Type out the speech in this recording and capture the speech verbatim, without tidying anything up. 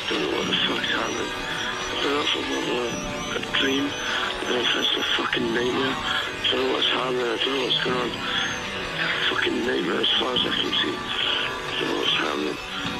Don't know what the fuck's happening. I've been up for a, a dream. And then it's a fucking nightmare. I don't know what's happening. I don't know what's going on. A fucking nightmare as far as I can see. I don't know what's happening.